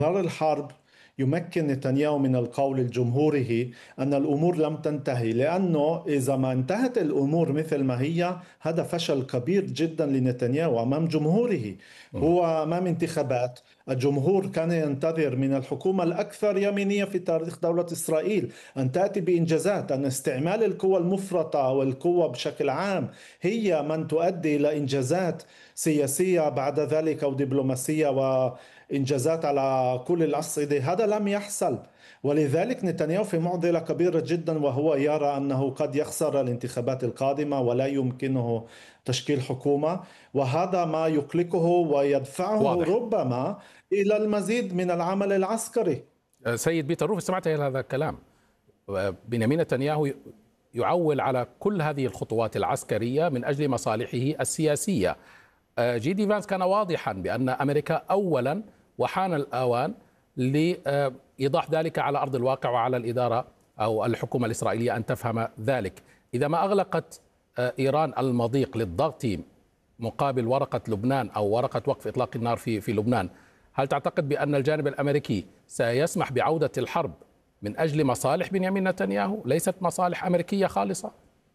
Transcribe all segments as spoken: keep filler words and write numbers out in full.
استمرار الحرب يمكن نتنياهو من القول لجمهوره أن الأمور لم تنتهي، لأنه إذا ما انتهت الأمور مثل ما هي هذا فشل كبير جدا لنتنياهو أمام جمهوره. مم. هو أمام انتخابات، الجمهور كان ينتظر من الحكومة الأكثر يمينية في تاريخ دولة إسرائيل أن تأتي بإنجازات، أن استعمال القوى المفرطة والقوى بشكل عام هي من تؤدي إلى إنجازات سياسية بعد ذلك أو دبلوماسية وإنجازات على كل الأصعدة. هذا لم يحصل، ولذلك نتنياهو في معضلة كبيرة جدا، وهو يرى أنه قد يخسر الانتخابات القادمة ولا يمكنه تشكيل حكومة، وهذا ما يقلقه ويدفعه واضح. ربما إلى المزيد من العمل العسكري. آه، سيد بيتر روف، استمعت إلى هذا الكلام. آه، بنيامين نتنياهو يعول على كل هذه الخطوات العسكرية من أجل مصالحه السياسية. آه، جي دي فانس كان واضحا بأن أمريكا أولا، وحان الآوان لإيضاح ذلك على أرض الواقع وعلى الإدارة أو الحكومة الإسرائيلية أن تفهم ذلك. إذا ما أغلقت آه، إيران المضيق للضغط مقابل ورقة لبنان أو ورقة وقف إطلاق النار في في لبنان، هل تعتقد بأن الجانب الأمريكي سيسمح بعودة الحرب من أجل مصالح بنيامين نتنياهو ليست مصالح أمريكية خالصة؟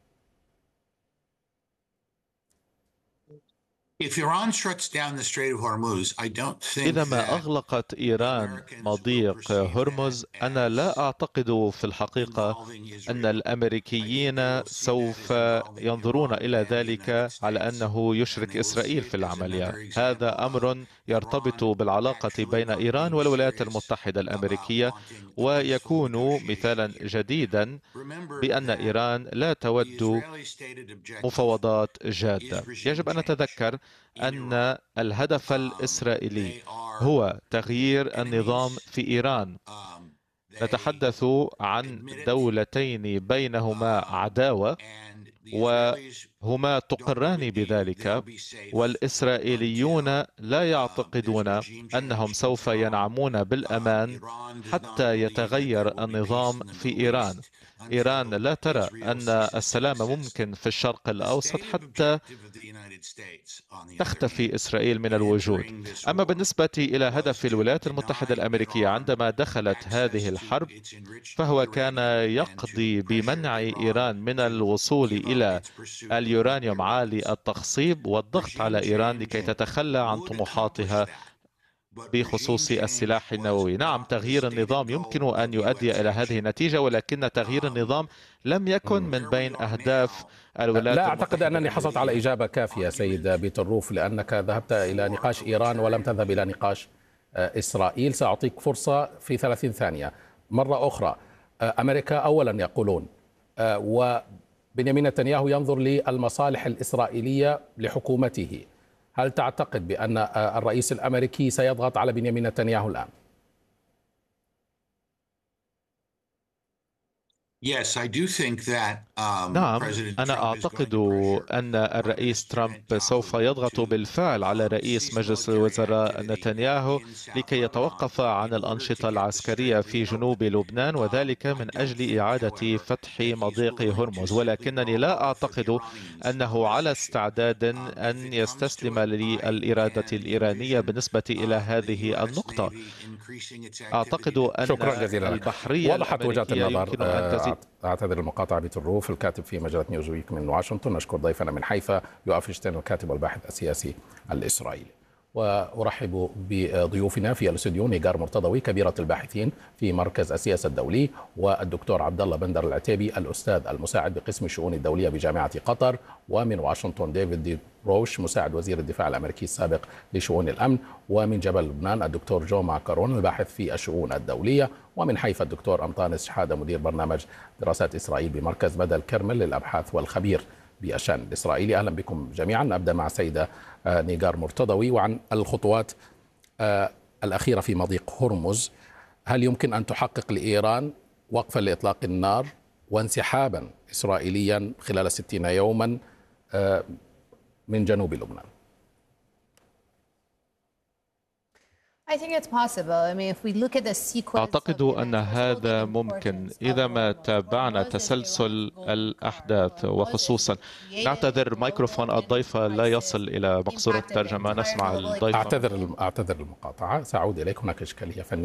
إذا ما أغلقت إيران مضيق هرمز، أنا لا أعتقد في الحقيقة أن الأمريكيين سوف ينظرون إلى ذلك على أنه يشرك إسرائيل في العملية. هذا أمر يرتبط بالعلاقة بين إيران والولايات المتحدة الأمريكية، ويكون مثالا جديدا بأن إيران لا تود مفاوضات جادة. يجب أن نتذكر أن الهدف الإسرائيلي هو تغيير النظام في إيران. نتحدث عن دولتين بينهما عداوة وهما تقران بذلك، والإسرائيليون لا يعتقدون أنهم سوف ينعمون بالأمان حتى يتغير النظام في إيران. إيران لا ترى أن السلام ممكن في الشرق الأوسط حتى تختفي إسرائيل من الوجود. أما بالنسبة إلى هدف الولايات المتحدة الأمريكية عندما دخلت هذه الحرب، فهو كان يقضي بمنع إيران من الوصول إلى اليورانيوم عالي التخصيب والضغط على إيران لكي تتخلى عن طموحاتها بخصوص السلاح النووي. نعم، تغيير النظام يمكن أن يؤدي إلى هذه النتيجة، ولكن تغيير النظام لم يكن من بين أهداف الولايات لا المتحدة أعتقد أنني حصلت على الأمريكية. إجابة كافية سيد بيتر روف، لأنك ذهبت إلى نقاش إيران ولم تذهب إلى نقاش إسرائيل. سأعطيك فرصة في ثلاثين ثانية مرة أخرى. أمريكا أولا يقولون، وبنيامين نتنياهو ينظر للمصالح الإسرائيلية لحكومته. هل تعتقد بأن الرئيس الأمريكي سيضغط على بنيامين نتنياهو الآن؟ نعم، أنا أعتقد أن الرئيس ترامب سوف يضغط بالفعل على رئيس مجلس الوزراء نتنياهو لكي يتوقف عن الأنشطة العسكرية في جنوب لبنان، وذلك من أجل إعادة فتح مضيق هرمز. ولكنني لا أعتقد أنه على استعداد أن يستسلم للإرادة الإيرانية بالنسبة إلى هذه النقطة. أعتقد أن شكرا جزيلا لك. البحرية وضحت وجهة الأمريكية النظر. يمكن أن تزيد. أعتذر المقاطعة. بيتر روف الكاتب في مجلة نيوزويك من واشنطن. نشكر ضيفنا من حيفا يوآف شتين الكاتب والباحث السياسي الإسرائيلي. وأرحب بضيوفنا في الاستوديو نيجار مرتضوي كبيرة الباحثين في مركز السياسة الدولي، والدكتور عبد الله بندر العتيبي الأستاذ المساعد بقسم الشؤون الدولية بجامعة قطر، ومن واشنطن ديفيد دي روش مساعد وزير الدفاع الأمريكي السابق لشؤون الأمن، ومن جبل لبنان الدكتور جو ماكارون الباحث في الشؤون الدولية، ومن حيفا الدكتور أمطانس شحادة مدير برنامج دراسات إسرائيل بمركز مدى الكرمل للأبحاث والخبير بالشأن الإسرائيلي. أهلا بكم جميعا. أبدأ مع سيدة نيجار مرتضوي وعن الخطوات الأخيرة في مضيق هرمز. هل يمكن أن تحقق لإيران وقفا لإطلاق النار وانسحابا إسرائيليا خلال ستين يوما من جنوب لبنان؟ أعتقد أن هذا ممكن إذا ما تابعنا تسلسل الأحداث، وخصوصا نعتذر ميكروفون الضيفة لا يصل إلى مقصورة الترجمة. نسمع الضيفة. أعتذر أعتذر المقاطعة، سأعود إليك. هناك إشكالية فنية.